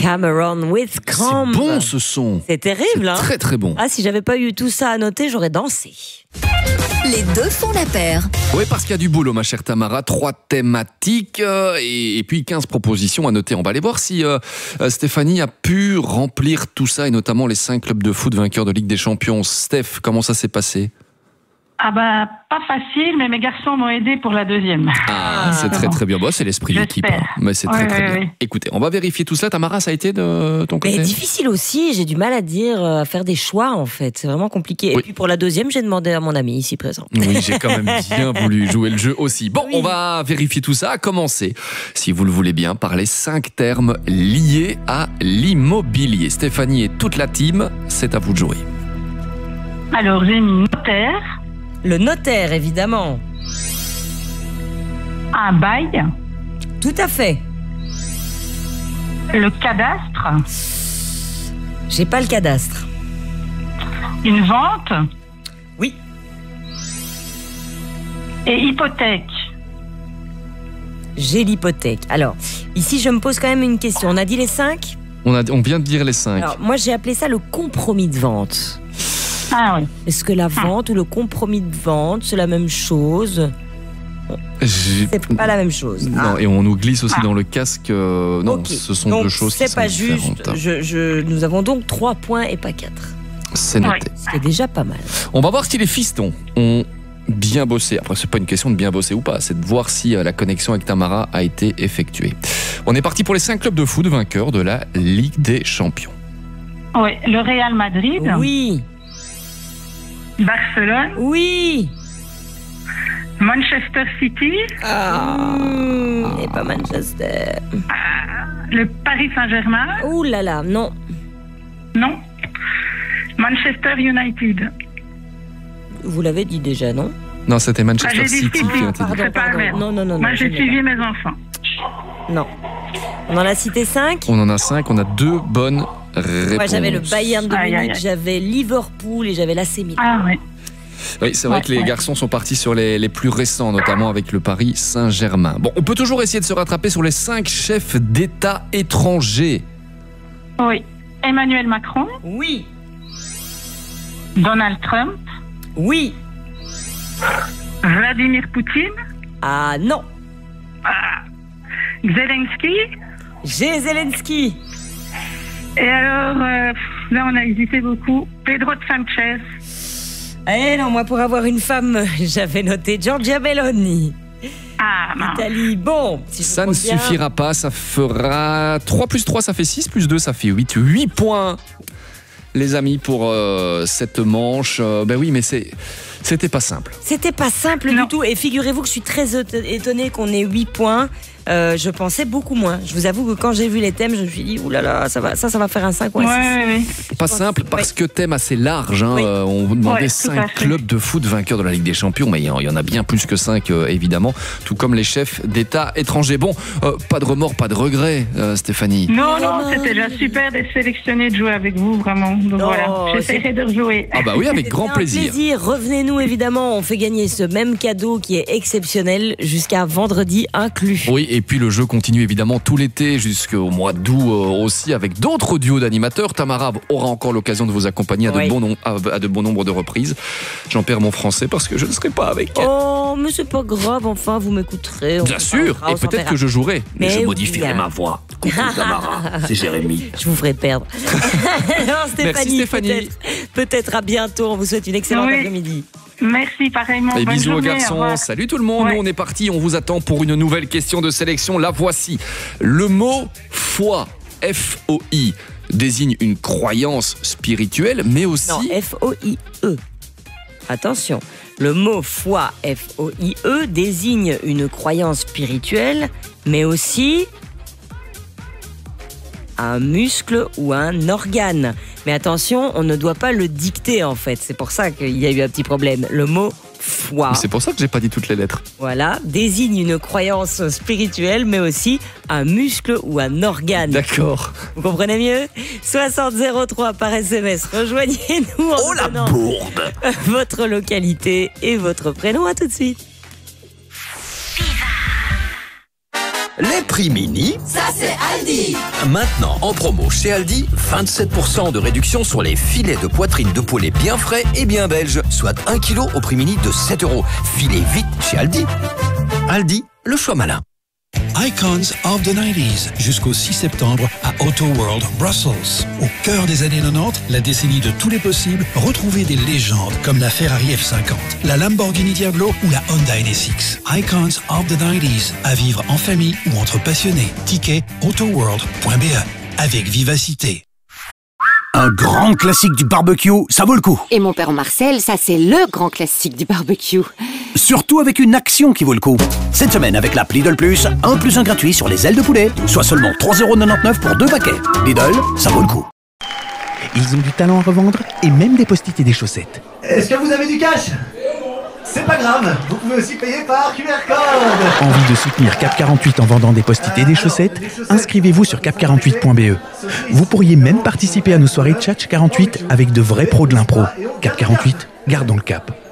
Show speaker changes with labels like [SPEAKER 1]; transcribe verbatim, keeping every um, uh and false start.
[SPEAKER 1] Cameron with Calm.
[SPEAKER 2] C'est bon ce son.
[SPEAKER 1] C'est terrible,
[SPEAKER 2] C'est
[SPEAKER 1] hein.
[SPEAKER 2] très très bon.
[SPEAKER 1] Ah, si j'avais pas eu tout ça à noter, j'aurais dansé.
[SPEAKER 3] Les deux font la paire.
[SPEAKER 2] Oui, parce qu'il y a du boulot, ma chère Tamara. Trois thématiques euh, et, et puis quinze propositions à noter. On va aller voir si euh, Stéphanie a pu remplir tout ça, et notamment les cinq clubs de foot vainqueurs de Ligue des Champions. Steph, comment ça s'est passé ?
[SPEAKER 4] Ah bah, pas facile, mais mes garçons m'ont aidé pour la deuxième.
[SPEAKER 2] Ah, c'est très très bien. Bon, c'est l'esprit d'équipe, hein. Mais c'est
[SPEAKER 4] Ouais,
[SPEAKER 2] très très
[SPEAKER 4] ouais,
[SPEAKER 2] bien.
[SPEAKER 4] ouais.
[SPEAKER 2] Écoutez, on va vérifier tout cela. Tamara, ça a été de ton côté ?
[SPEAKER 1] Mais difficile aussi, j'ai du mal à dire, à faire des choix en fait. C'est vraiment compliqué.
[SPEAKER 2] Oui.
[SPEAKER 1] Et puis pour la deuxième, j'ai demandé à mon ami ici présent.
[SPEAKER 2] Oui, j'ai quand même bien voulu jouer le jeu aussi. Bon,
[SPEAKER 1] Oui.
[SPEAKER 2] on va vérifier tout ça. À commencer, si vous le voulez bien, par les cinq termes liés à l'immobilier. Stéphanie et toute la team, c'est à vous de jouer.
[SPEAKER 4] Alors, j'ai mis notaire,
[SPEAKER 1] Le notaire, évidemment.
[SPEAKER 4] un bail,
[SPEAKER 1] Tout à fait.
[SPEAKER 4] le cadastre,
[SPEAKER 1] J'ai pas le cadastre.
[SPEAKER 4] une vente
[SPEAKER 1] Oui.
[SPEAKER 4] et hypothèque.
[SPEAKER 1] J'ai l'hypothèque. Alors, ici, je me pose quand même une question. On a dit les cinq ?
[SPEAKER 2] On, a, on vient de dire les cinq.
[SPEAKER 1] Alors, moi, j'ai appelé ça le compromis de vente.
[SPEAKER 4] Ah oui.
[SPEAKER 1] Est-ce que la vente ou le compromis de vente, c'est la même chose ?
[SPEAKER 2] J'ai-
[SPEAKER 1] C'est pas la même chose.
[SPEAKER 2] Non, et on nous glisse aussi dans le casque. euh, non,
[SPEAKER 1] Ok.
[SPEAKER 2] ce sont
[SPEAKER 1] Donc,
[SPEAKER 2] deux choses qui
[SPEAKER 1] c'est
[SPEAKER 2] sont
[SPEAKER 1] pas
[SPEAKER 2] différentes.
[SPEAKER 1] juste. Je, je- nous avons donc trois points et pas quatre.
[SPEAKER 2] C'est noté.
[SPEAKER 4] Ouais.
[SPEAKER 1] Ce qui est déjà pas mal.
[SPEAKER 2] On va voir si les fistons ont bien bossé. Après, c'est pas une question de bien bosser ou pas, c'est de voir si euh, la connexion avec Tamara a été effectuée. On est parti pour les cinq clubs de foot vainqueurs de la Ligue des Champions.
[SPEAKER 4] Oui, le Real Madrid,
[SPEAKER 1] Oui,
[SPEAKER 4] Barcelone,
[SPEAKER 1] oui.
[SPEAKER 4] Manchester City,
[SPEAKER 1] Ah, mmh, et pas Manchester.
[SPEAKER 4] le Paris Saint-Germain,
[SPEAKER 1] Ouh là là, non.
[SPEAKER 4] non, Manchester United.
[SPEAKER 1] Vous l'avez dit déjà, non ?
[SPEAKER 2] Non, c'était Manchester
[SPEAKER 4] Ah, j'ai dit
[SPEAKER 2] City
[SPEAKER 4] City.
[SPEAKER 2] qui a été dit.
[SPEAKER 1] Pardon,
[SPEAKER 4] C'est pas
[SPEAKER 1] pardon.
[SPEAKER 4] la même.
[SPEAKER 1] Non, non, non.
[SPEAKER 4] Moi,
[SPEAKER 1] non,
[SPEAKER 4] j'ai
[SPEAKER 1] je n'ai
[SPEAKER 4] suivi mes enfants.
[SPEAKER 1] pas. Non. On en a cité cinq ?
[SPEAKER 2] On en a cinq, on a deux bonnes réponses.
[SPEAKER 1] Moi, j'avais le Bayern de
[SPEAKER 4] Aïe, aïe,
[SPEAKER 1] Munich,
[SPEAKER 4] aïe.
[SPEAKER 1] j'avais Liverpool et j'avais l'A C Milan.
[SPEAKER 4] Ah oui.
[SPEAKER 2] Oui, c'est vrai
[SPEAKER 4] Ouais,
[SPEAKER 2] que les
[SPEAKER 4] ouais.
[SPEAKER 2] garçons sont partis sur les, les plus récents, notamment avec le Paris Saint-Germain. Bon, on peut toujours essayer de se rattraper sur les cinq chefs d'État étrangers.
[SPEAKER 4] Oui. Emmanuel Macron,
[SPEAKER 1] Oui,
[SPEAKER 4] Donald Trump,
[SPEAKER 1] oui.
[SPEAKER 4] Vladimir Poutine,
[SPEAKER 1] Ah non.
[SPEAKER 4] Zelensky.
[SPEAKER 1] J'ai Zelensky.
[SPEAKER 4] Et alors, euh, pff, là, on a hésité beaucoup. Pedro Sanchez.
[SPEAKER 1] Eh non, moi, pour avoir une femme, j'avais noté Giorgia Meloni.
[SPEAKER 4] Ah, non.
[SPEAKER 1] Italie. Bon, si je
[SPEAKER 2] Ça ne
[SPEAKER 1] compte bien.
[SPEAKER 2] suffira pas, ça fera trois plus trois, ça fait six, plus deux, ça fait huit. huit points, les amis, pour euh, cette manche. Euh, ben oui, mais c'est, c'était pas simple.
[SPEAKER 1] C'était pas simple
[SPEAKER 4] Non.
[SPEAKER 1] du tout. Et figurez-vous que je suis très étonnée qu'on ait huit points. Euh, je pensais beaucoup moins. Je vous avoue que quand j'ai vu les thèmes, je me suis dit, oulala, ça va, ça, ça va faire un cinq ou un
[SPEAKER 4] Ouais,
[SPEAKER 1] six.
[SPEAKER 4] ouais, ouais.
[SPEAKER 2] Pas simple parce que thème assez large. Hein.
[SPEAKER 1] Oui.
[SPEAKER 2] Euh, on vous demandait
[SPEAKER 4] Ouais, tout à
[SPEAKER 2] cinq
[SPEAKER 4] fait.
[SPEAKER 2] clubs de foot vainqueurs de la Ligue des Champions, mais il y en- il y en a bien plus que cinq, euh, évidemment, tout comme les chefs d'État étrangers. Bon, euh, pas de remords, pas de regrets, euh, Stéphanie.
[SPEAKER 4] Non, non,
[SPEAKER 1] Vraiment.
[SPEAKER 4] c'était déjà super d'être sélectionné, de jouer avec vous, vraiment. Donc
[SPEAKER 1] Non,
[SPEAKER 4] voilà,
[SPEAKER 1] c'est-
[SPEAKER 4] j'essaierai de rejouer.
[SPEAKER 2] Ah bah oui, avec
[SPEAKER 1] C'était
[SPEAKER 2] grand
[SPEAKER 1] un
[SPEAKER 2] plaisir.
[SPEAKER 1] Revenez-nous évidemment. On fait gagner ce même cadeau qui est exceptionnel jusqu'à vendredi inclus.
[SPEAKER 2] Oui, et puis le jeu continue évidemment tout l'été jusqu'au mois d'août euh, aussi avec d'autres duos d'animateurs. Tamara aura encore l'occasion de vous accompagner à de,
[SPEAKER 1] Oui.
[SPEAKER 2] bon nom- à, à de bon nombre de reprises. J'en perds mon français parce que je ne serai pas avec elle.
[SPEAKER 1] Oh, mais c'est pas grave. Enfin, vous m'écouterez. On
[SPEAKER 2] Bien
[SPEAKER 1] se
[SPEAKER 2] sûr,
[SPEAKER 1] parlera,
[SPEAKER 2] et
[SPEAKER 1] on s'en
[SPEAKER 2] peut-être
[SPEAKER 1] verra.
[SPEAKER 2] que je jouerai. Mais,
[SPEAKER 1] Mais
[SPEAKER 2] je
[SPEAKER 1] oui,
[SPEAKER 2] modifierai
[SPEAKER 1] hein.
[SPEAKER 2] ma voix. Coucou Tamara, c'est Jérémy.
[SPEAKER 1] Je vous ferai perdre. Alors, Stéphanie,
[SPEAKER 2] Merci, Stéphanie.
[SPEAKER 1] Peut-être, peut-être à bientôt. On vous souhaite une excellente
[SPEAKER 4] Oui.
[SPEAKER 1] après-midi.
[SPEAKER 4] Merci, pareillement.
[SPEAKER 2] Et
[SPEAKER 4] Bonne
[SPEAKER 2] bisous aux
[SPEAKER 4] journée, au
[SPEAKER 2] garçons,
[SPEAKER 4] revoir.
[SPEAKER 2] salut tout le monde,
[SPEAKER 4] Ouais.
[SPEAKER 2] nous on est parti, on vous attend pour une nouvelle question de sélection, la voici. Le mot foi, F O I, désigne une croyance spirituelle, mais aussi...
[SPEAKER 1] Non, F O I E. Attention, le mot foi, F O I E, désigne une croyance spirituelle, mais aussi un muscle ou un organe. Mais attention, on ne doit pas le dicter en fait. C'est pour ça qu'il y a eu un petit problème. Le mot foi,
[SPEAKER 2] C'est pour ça que j'ai pas dit toutes les lettres.
[SPEAKER 1] voilà, désigne une croyance spirituelle, mais aussi un muscle ou un organe.
[SPEAKER 2] D'accord.
[SPEAKER 1] Vous comprenez mieux ? soixante zéro trois par S M S. Rejoignez-nous en
[SPEAKER 2] Oh
[SPEAKER 1] nous
[SPEAKER 2] la
[SPEAKER 1] donnant
[SPEAKER 2] bourde!
[SPEAKER 1] votre localité et votre prénom. À tout de suite.
[SPEAKER 5] Les prix mini,
[SPEAKER 3] Ça c'est Aldi.
[SPEAKER 5] maintenant en promo chez Aldi, vingt-sept pour cent de réduction sur les filets de poitrine de poulet bien frais et bien belges, soit un kilo au prix mini de sept euros. Filez vite chez Aldi. Aldi, le choix malin.
[SPEAKER 6] Icons of the nineties, jusqu'au six septembre à Auto World Brussels. Au cœur des années quatre-vingt-dix, la décennie de tous les possibles, retrouvez des légendes comme la Ferrari F cinquante, la Lamborghini Diablo ou la Honda N S X. Icons of the nineties, à vivre en famille ou entre passionnés. Ticket autoworld point b e, avec vivacité.
[SPEAKER 7] Un grand classique du barbecue, ça vaut le coup.
[SPEAKER 8] Et mon père Marcel, ça c'est le grand classique du barbecue.
[SPEAKER 7] Surtout avec une action qui vaut le coup. Cette semaine, avec l'app Lidl Plus, un plus un gratuit sur les ailes de poulet, soit seulement trois euros quatre-vingt-dix pour deux paquets. Lidl, ça vaut le coup.
[SPEAKER 9] Ils ont du talent à revendre et même des post-it et des chaussettes.
[SPEAKER 10] Est-ce que vous avez du cash? C'est pas grave, vous pouvez aussi payer par Q R code.
[SPEAKER 9] Envie de soutenir Cap quarante-huit en vendant des post-it et des chaussettes? Inscrivez-vous sur cap quarante-huit point b e. Vous pourriez même participer à nos soirées Tchatch quarante-huit avec de vrais pros de l'impro. Cap quarante-huit, gardons le cap.